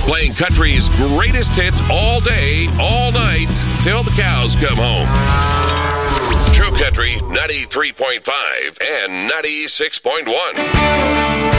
Playing country's greatest hits all day, all night, till the cows come home. True Country 93.5 and 96.1.